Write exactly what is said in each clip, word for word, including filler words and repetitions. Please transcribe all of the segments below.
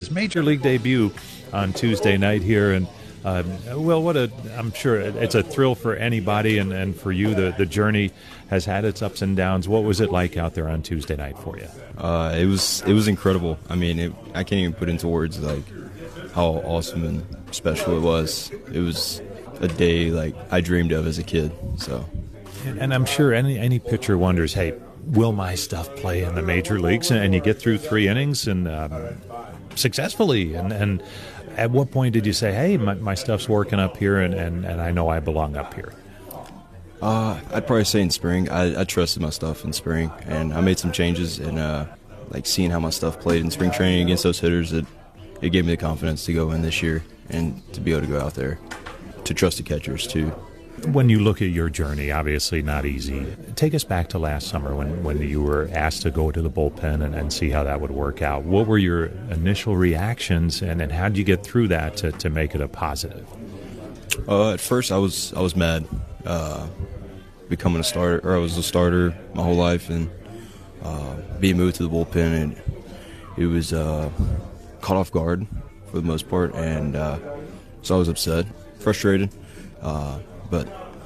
his major league debut on Tuesday night here, and uh, well, what a I'm sure it's a thrill for anybody, and, and for you, the the journey has had its ups and downs. What was it like out there on Tuesday night for you? Uh, it was it was incredible. I mean, it, I can't even put into words like how awesome and special it was. It was a day like I dreamed of as a kid. So, and, and I'm sure any any pitcher wonders, hey, will my stuff play in the major leagues? And, and you get through three innings and um, successfully. And, and at what point did you say, hey, my, my stuff's working up here, and, and, and I know I belong up here? Uh, I'd probably say in spring. I, I trusted my stuff in spring, and I made some changes. And uh, like seeing how my stuff played in spring training against those hitters, it it gave me the confidence to go in this year and to be able to go out there, to trust the catchers too. When you look at your journey, obviously not easy. Take us back to last summer when, when you were asked to go to the bullpen and, and see how that would work out. What were your initial reactions, and, and how did you get through that to, to make it a positive? Uh, at first, I was I was mad. Uh, becoming a starter, or I was a starter my whole life, and uh, being moved to the bullpen, and it was uh, caught off guard for the most part, and uh, so I was upset, frustrated. Uh, but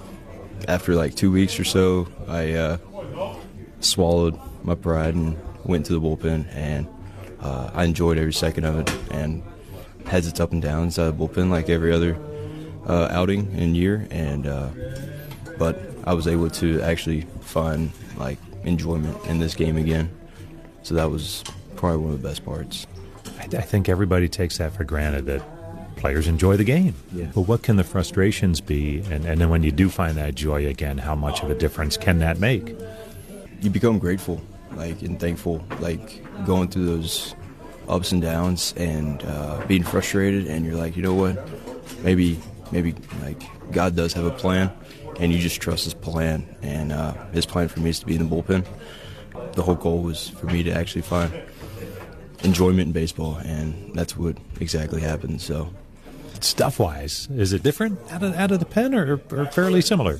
after like two weeks or so, I uh, swallowed my pride and went to the bullpen, and uh, I enjoyed every second of it, and had its up and downs out of the bullpen like every other uh, outing and year, and uh, but I was able to actually find like enjoyment in this game again. So that was probably one of the best parts. I, I think everybody takes that for granted, that players enjoy the game. Yeah. But what can the frustrations be? And, and then when you do find that joy again, how much of a difference can that make? You become grateful, like, and thankful, like going through those ups and downs and uh, being frustrated, and you're like, you know what, maybe, maybe like God does have a plan, and you just trust his plan. And uh, his plan for me is to be in the bullpen. The whole goal was for me to actually find enjoyment in baseball, and that's what exactly happened. So, stuff-wise, is it different out of, out of the pen, or, or fairly similar?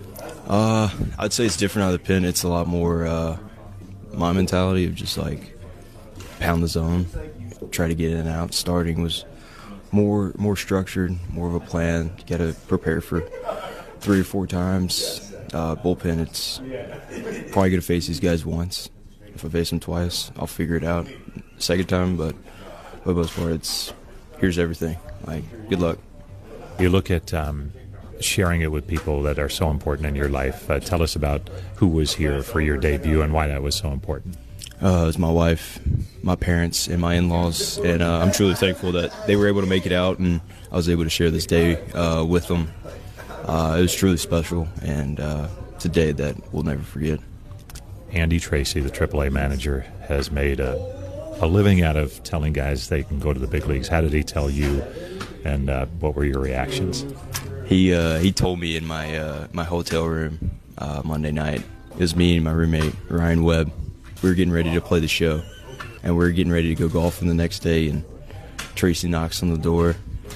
Uh, I'd say it's different out of the pen. It's a lot more uh, my mentality of just like pound the zone, try to get in and out. Starting was more more structured, more of a plan. You got to prepare for three or four times. Uh, bullpen, it's probably going to face these guys once. If I face them twice, I'll figure it out the second time, but for the most part, it's here's everything. Like, good luck. You look at um, sharing it with people that are so important in your life. Uh, tell us about who was here for your debut and why that was so important. Uh, it was my wife, my parents, and my in-laws, and uh, I'm truly thankful that they were able to make it out, and I was able to share this day uh, with them. Uh, it was truly special, and uh, it's a day that we'll never forget. Andy Tracy, the triple A manager, has made a, a living out of telling guys they can go to the big leagues. How did he tell you, and uh, what were your reactions? He uh, he told me in my uh, my hotel room uh, Monday night. It was me and my roommate, Ryan Webb. We were getting ready to play the show, and we were getting ready to go golfing the next day, and Tracy knocks on the door,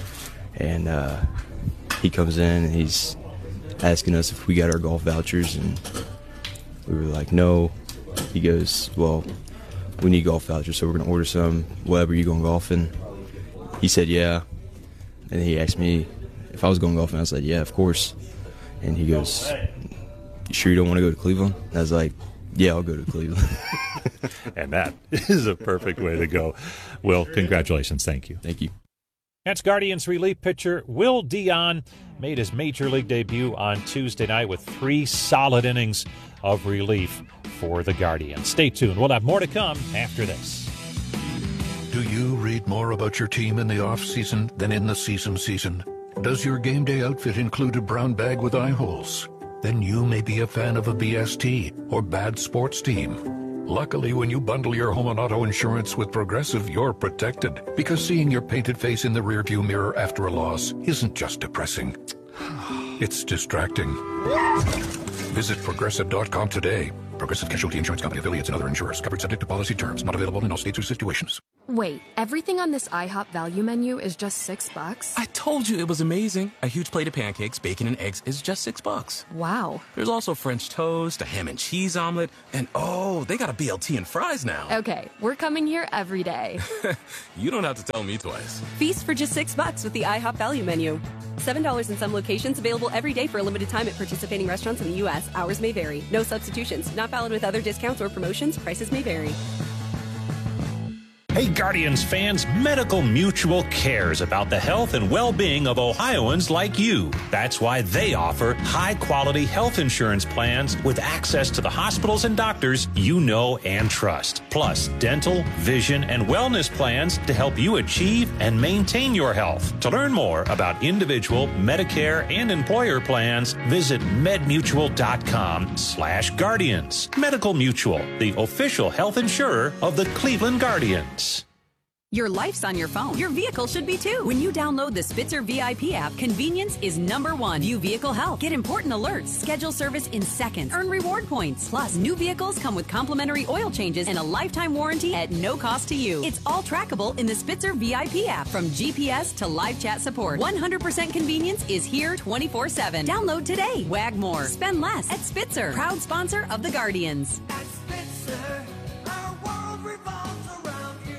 and uh, he comes in, and he's asking us if we got our golf vouchers, and we were like, no. He goes, well, we need golf vouchers, so we're going to order some. Webb, are you going golfing? He said, yeah. And he asked me if I was going golfing. I said, yeah, of course. And he goes, you sure you don't want to go to Cleveland? And I was like, yeah, I'll go to Cleveland. And that is a perfect way to go. Will, congratulations. Thank you. Thank you. That's Guardians relief pitcher Will Dion. Made his major league debut on Tuesday night with three solid innings of relief for the Guardians. Stay tuned. We'll have more to come after this. Do you read more about your team in the off-season than in the season season? Does your game day outfit include a brown bag with eye holes? Then you may be a fan of a B S T or bad sports team. Luckily, when you bundle your home and auto insurance with Progressive, you're protected. Because seeing your painted face in the rearview mirror after a loss isn't just depressing. It's distracting. Visit Progressive dot com today. Progressive Casualty Insurance Company, affiliates, and other insurers. Covered subject to policy terms. Not available in all states or situations. Wait, everything on this IHOP value menu is just six bucks? I told you it was amazing. A huge plate of pancakes, bacon, and eggs is just six bucks. Wow. There's also French toast, a ham and cheese omelet, and oh, they got a B L T and fries now. Okay, we're coming here every day. You don't have to tell me twice. Feast for just six bucks with the IHOP value menu. Seven dollars in some locations, available every day for a limited time at participating restaurants in the U S. Hours may vary. No substitutions. Not valid with other discounts or promotions. Prices may vary. Hey, Guardians fans, Medical Mutual cares about the health and well-being of Ohioans like you. That's why they offer high-quality health insurance plans with access to the hospitals and doctors you know and trust. Plus, dental, vision, and wellness plans to help you achieve and maintain your health. To learn more about individual, Medicare, and employer plans, visit medmutual.com slash guardians. Medical Mutual, the official health insurer of the Cleveland Guardians. Your life's on your phone. Your vehicle should be too. When you download the Spitzer V I P app, convenience is number one. View vehicle health. Get important alerts. Schedule service in seconds. Earn reward points. Plus, new vehicles come with complimentary oil changes and a lifetime warranty at no cost to you. It's all trackable in the Spitzer V I P app. From G P S to live chat support, one hundred percent convenience is here twenty-four seven. Download today. Wag more. Spend less at Spitzer. Proud sponsor of the Guardians. At Spitzer, our world revolves around you.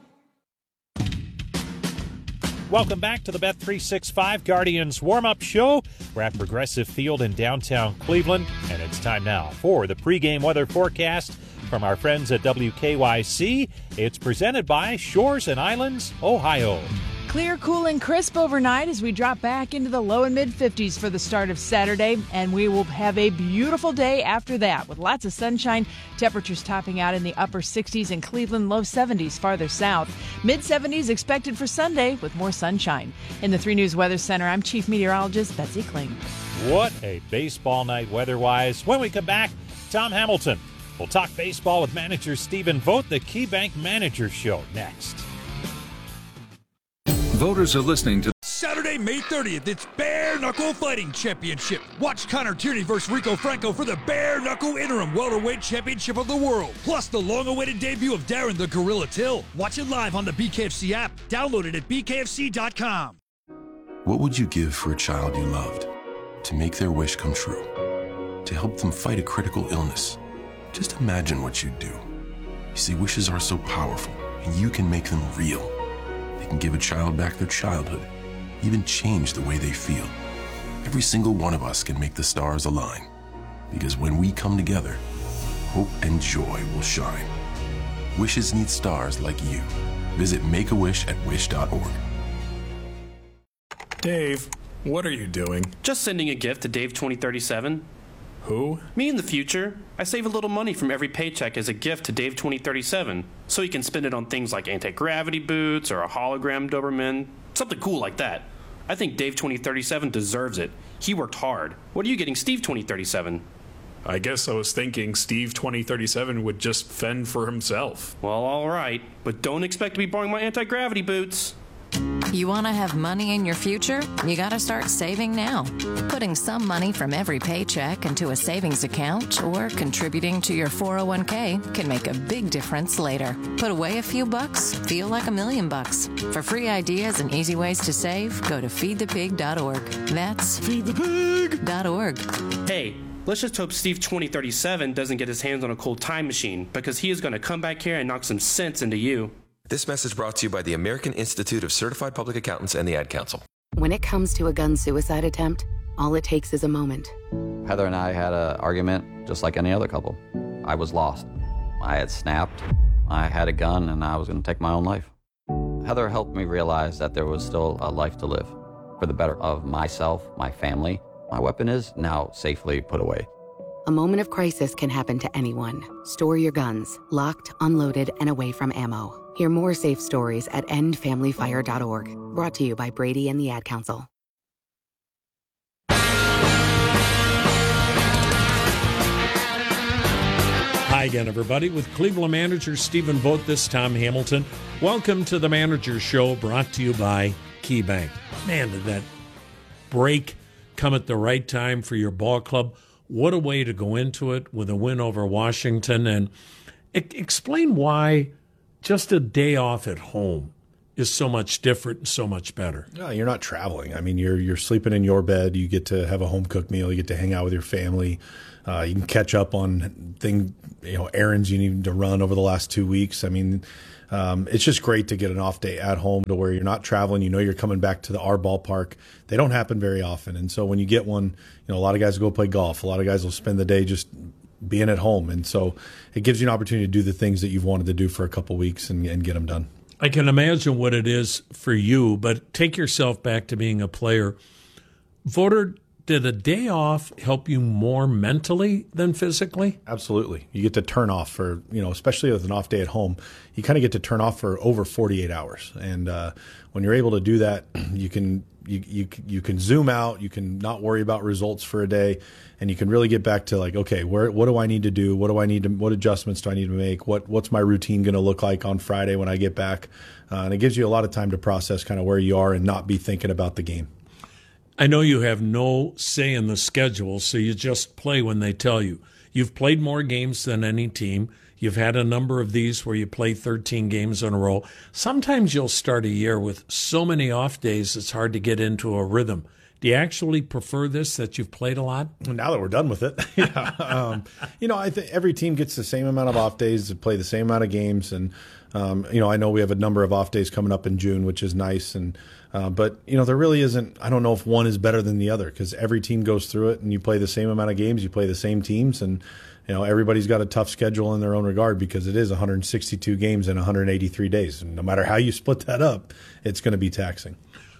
Welcome back to the Bet three sixty-five Guardians warm-up show. We're at Progressive Field in downtown Cleveland, and it's time now for the pregame weather forecast from our friends at W K Y C. It's presented by Shores and Islands, Ohio. Clear, cool, and crisp overnight as we drop back into the low and mid-fifties for the start of Saturday, and we will have a beautiful day after that with lots of sunshine, temperatures topping out in the upper sixties in Cleveland, low seventies farther south. mid-seventies expected for Sunday with more sunshine. In the three News Weather Center, I'm Chief Meteorologist Betsy Kling. What a baseball night weather-wise. When we come back, Tom Hamilton. We'll talk baseball with manager Stephen Vogt, the KeyBank Manager Show, next. Voters are listening to Saturday, May thirtieth, it's Bare Knuckle Fighting Championship. Watch Connor Tierney versus Rico Franco for the Bare Knuckle Interim Welterweight Championship of the World. Plus the long-awaited debut of Darren the Gorilla Till. Watch it live on the B K F C app. Download it at b k f c dot com. What would you give for a child you loved? To make their wish come true? To help them fight a critical illness? Just imagine what you'd do. You see, wishes are so powerful, and you can make them real. Can give a child back their childhood, even change the way they feel. Every single one of us can make the stars align, because when we come together, hope and joy will shine. Wishes need stars like you. Visit Make a Wish at wish dot org. Dave, what are you doing? Just sending a gift to Dave twenty thirty-seven. Who? Me in the future. I save a little money from every paycheck as a gift to Dave twenty thirty-seven, so he can spend it on things like anti-gravity boots or a hologram Doberman, something cool like that. I think Dave twenty thirty-seven deserves it. He worked hard. What are you getting Steve twenty thirty-seven? I guess I was thinking Steve twenty thirty-seven would just fend for himself. Well, all right, but don't expect to be borrowing my anti-gravity boots. You want to have money in your future? You got to start saving now. Putting some money from every paycheck into a savings account or contributing to your four oh one k can make a big difference later. Put away a few bucks, feel like a million bucks. For free ideas and easy ways to save, go to feed the pig dot org. That's feed the pig dot org. Hey, let's just hope Steve twenty thirty-seven doesn't get his hands on a cold time machine, because he is going to come back here and knock some sense into you. This message brought to you by the American Institute of Certified Public Accountants and the Ad Council. When it comes to a gun suicide attempt, all it takes is a moment. Heather and I had an argument just like any other couple. I was lost. I had snapped. I had a gun and I was going to take my own life. Heather helped me realize that there was still a life to live for the better of myself, my family. My weapon is now safely put away. A moment of crisis can happen to anyone. Store your guns, locked, unloaded, and away from ammo. Hear more safe stories at end family fire dot org. Brought to you by Brady and the Ad Council. Hi again, everybody. With Cleveland manager Stephen Vogt, this is Tom Hamilton. Welcome to the Manager Show, brought to you by KeyBank. Man, did that break come at the right time for your ball club. What a way to go into it with a win over Washington. And e- explain why just a day off at home is so much different and so much better. No, you're not traveling. I mean, you're you're sleeping in your bed. You get to have a home cooked meal. You get to hang out with your family. Uh, you can catch up on thing, you know, errands you need to run over the last two weeks. I mean, um, it's just great to get an off day at home to where you're not traveling. You know, you're coming back to the our ballpark. They don't happen very often, and so when you get one, you know, a lot of guys will go play golf. A lot of guys will spend the day just being at home, and so it gives you an opportunity to do the things that you've wanted to do for a couple weeks and, and get them done. I can imagine what it is for you, but take yourself back to being a player. Voter, did a day off help you more mentally than physically? Absolutely. You get to turn off for, you know, especially with an off day at home, you kind of get to turn off for over forty-eight hours. And uh, when you're able to do that, you can you, you you can zoom out, you can not worry about results for a day, and you can really get back to like, okay, where what do I need to do? What do I need to what adjustments do I need to make? What what's my routine going to look like on Friday when I get back? Uh, and it gives you a lot of time to process kind of where you are and not be thinking about the game. I know you have no say in the schedule, so you just play when they tell you. You've played more games than any team. You've had a number of these where you play thirteen games in a row. Sometimes you'll start a year with so many off days it's hard to get into a rhythm. Do you actually prefer this, that you've played a lot? Well, now that we're done with it. yeah. um, you know, I think every team gets the same amount of off days to play the same amount of games. And, um, you know, I know we have a number of off days coming up in June, which is nice. And uh, But, you know, there really isn't – I don't know if one is better than the other because every team goes through it and you play the same amount of games. You play the same teams. And, you know, everybody's got a tough schedule in their own regard because it is one hundred sixty-two games in one hundred eighty-three days. And no matter how you split that up, it's going to be taxing.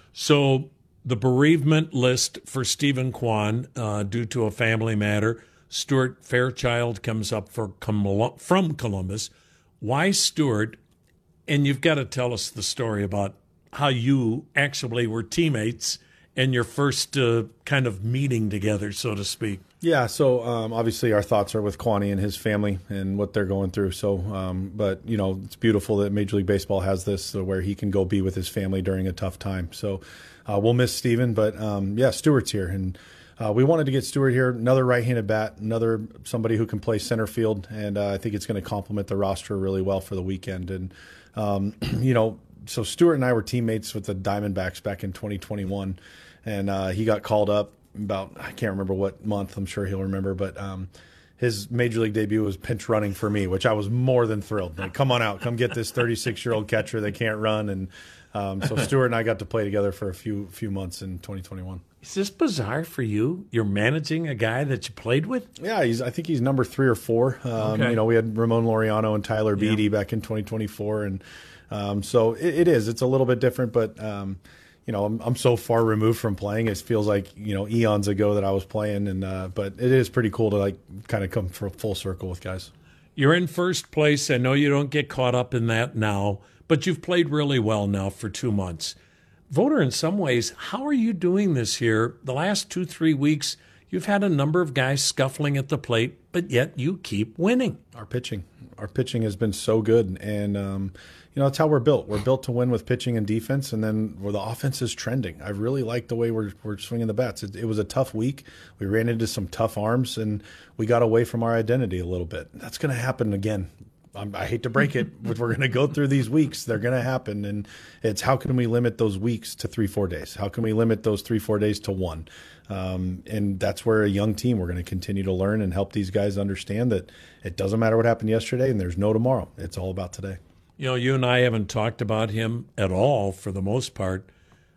So – the bereavement list for Stephen Kwan uh, due to a family matter. Stuart Fairchild comes up for from Columbus. Why Stuart? And you've got to tell us the story about how you actually were teammates and your first uh, kind of meeting together, so to speak. Yeah, so um, obviously our thoughts are with Kwani and his family and what they're going through. So, um, but, you know, it's beautiful that Major League Baseball has this so where he can go be with his family during a tough time. So uh, we'll miss Steven, but, um, yeah, Stuart's here. And uh, we wanted to get Stuart here, another right-handed bat, another somebody who can play center field, and uh, I think it's going to complement the roster really well for the weekend. And, um, you know, so Stuart and I were teammates with the Diamondbacks back in twenty twenty-one, and uh, he got called up about, I can't remember what month, I'm sure he'll remember, but um, his Major League debut was pinch running for me, which I was more than thrilled. Like, come on out, come get this thirty-six-year-old catcher that can't run. And um, so Stuart and I got to play together for a few few months in twenty twenty-one. Is this bizarre for you? You're managing a guy that you played with? Yeah, he's. I think he's number three or four. Um, okay. You know, we had Ramon Laureano and Tyler Beatty yeah. back in twenty twenty-four, and um, so it, it is. It's a little bit different, but um, you know, I'm, I'm so far removed from playing. It feels like, you know, eons ago that I was playing, and uh, but it is pretty cool to like kind of come for full circle with guys. You're in first place. I know you don't get caught up in that now, but you've played really well now for two months. Voter, in some ways, how are you doing this here? The last two, three weeks, you've had a number of guys scuffling at the plate, but yet you keep winning. Our pitching. Our pitching has been so good, and um, you know, that's how we're built. We're built to win with pitching and defense, and then where the offense is trending. I really like the way we're we're swinging the bats. It, it was a tough week. We ran into some tough arms, and we got away from our identity a little bit. That's going to happen again. I'm, I hate to break it, but we're going to go through these weeks. They're going to happen, and it's how can we limit those weeks to three, four days? How can we limit those three, four days to one? Um, and that's where a young team, we're going to continue to learn and help these guys understand that it doesn't matter what happened yesterday and there's no tomorrow. It's all about today. You know, you and I haven't talked about him at all for the most part.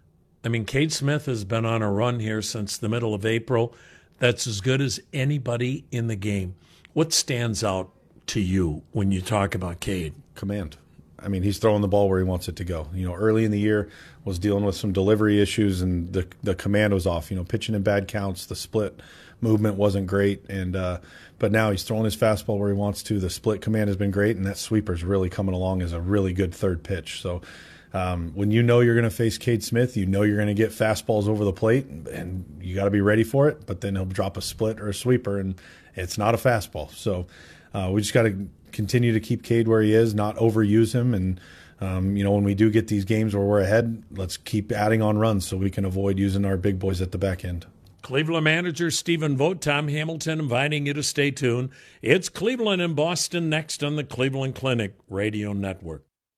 I mean, Cade Smith has been on a run here since the middle of April. That's as good as anybody in the game. What stands out to you when you talk about Cade? Command. I mean, he's throwing the ball where he wants it to go. You know, early in the year was dealing with some delivery issues, and the the command was off. You know, pitching in bad counts, the split movement wasn't great, and uh, but now he's throwing his fastball where he wants to. The split command has been great, and that sweeper's really coming along as a really good third pitch. So um, when you know you're going to face Cade Smith, you know you're going to get fastballs over the plate, and you got to be ready for it. But then he'll drop a split or a sweeper, and it's not a fastball. So uh, we just got to continue to keep Cade where he is, not overuse him, and um, you know, when we do get these games where we're ahead, let's keep adding on runs so we can avoid using our big boys at the back end. Cleveland manager Stephen Vogt, Tom Hamilton inviting you to stay tuned. It's Cleveland and Boston next on the Cleveland Clinic Radio Network.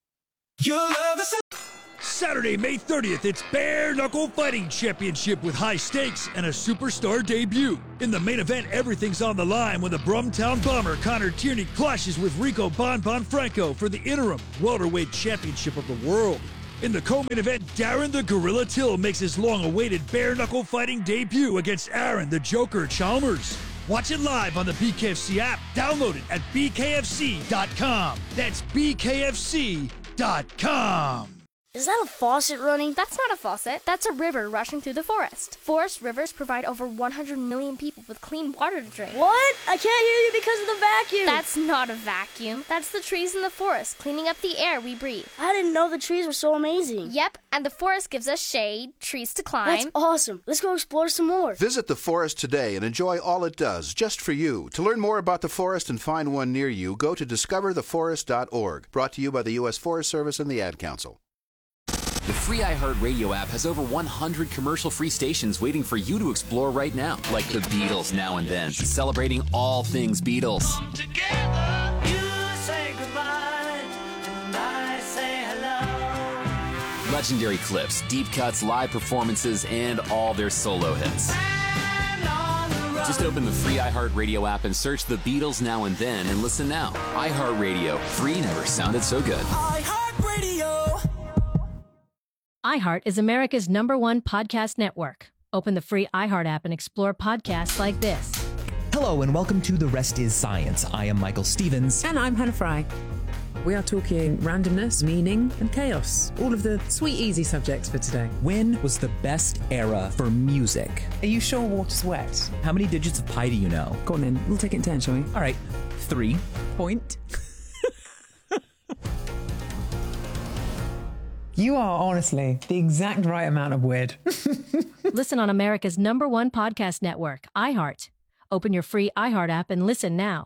You'll love the Saturday, May thirtieth, it's Bare Knuckle Fighting Championship with high stakes and a superstar debut. In the main event, everything's on the line when the Brumtown Bomber Connor Tierney clashes with Rico Bon Bon Franco for the interim welterweight championship of the world. In the co-main event, Darren the Gorilla Till makes his long-awaited bare knuckle fighting debut against Aaron the Joker Chalmers. Watch it live on the B K F C app. Download it at B K F C dot com. That's B K F C dot com. Is that a faucet running? That's not a faucet. That's a river rushing through the forest. Forest rivers provide over one hundred million people with clean water to drink. What? I can't hear you because of the vacuum. That's not a vacuum. That's the trees in the forest cleaning up the air we breathe. I didn't know the trees were so amazing. Yep, and the forest gives us shade, trees to climb. That's awesome. Let's go explore some more. Visit the forest today and enjoy all it does, just for you. To learn more about the forest and find one near you, go to discover the forest dot org. Brought to you by the U S Forest Service and the Ad Council. The free iHeartRadio app has over one hundred commercial-free stations waiting for you to explore right now, like the Beatles Now and Then, celebrating all things Beatles. Together, you say goodbye, and I say hello. Legendary clips, deep cuts, live performances, and all their solo hits. Just open the free iHeartRadio app and search the Beatles Now and Then and listen now. iHeartRadio, free never sounded so good. iHeartRadio. iHeart is America's number one podcast network. Open the free iHeart app and explore podcasts like this. Hello and welcome to The Rest is Science. I am Michael Stevens. And I'm Hannah Fry. We are talking randomness, meaning, and chaos. All of the sweet, easy subjects for today. When was the best era for music? Are you sure water's wet? How many digits of pi do you know? Go on then. We'll take it in turn, shall we? All right. Three. Point. You are honestly the exact right amount of weird. Listen on America's number one podcast network, iHeart. Open your free iHeart app and listen now.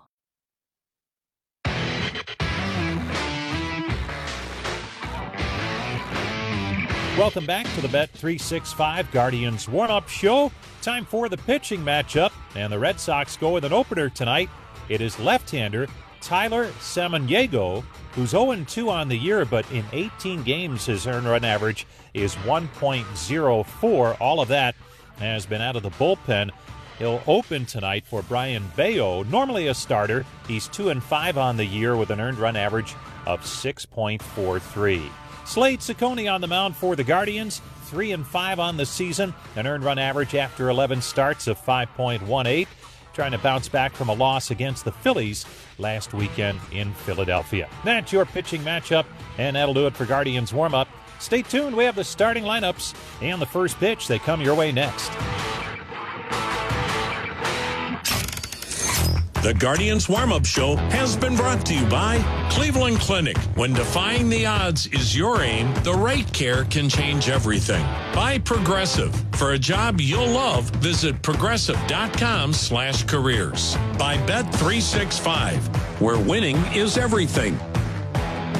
Welcome back to the Bet three sixty-five Guardians warm-up show. Time for the pitching matchup, and the Red Sox go with an opener tonight. It is left-hander Tyler Samaniego, who's oh and two on the year, but in eighteen games his earned run average is one point oh four. All of that has been out of the bullpen. He'll open tonight for Brian Bayo, normally a starter. He's two and five on the year with an earned run average of six point four three. Slade Ciccone on the mound for the Guardians, three and five on the season, an earned run average after eleven starts of five point one eight. Trying to bounce back from a loss against the Phillies last weekend in Philadelphia. That's your pitching matchup, and that'll do it for Guardians warm-up. Stay tuned. We have the starting lineups and the first pitch. They come your way next. The Guardians Warm-Up Show has been brought to you by Cleveland Clinic. When defying the odds is your aim, the right care can change everything. By Progressive. For a job you'll love, visit progressive.com slash careers. By Bet three sixty-five, where winning is everything.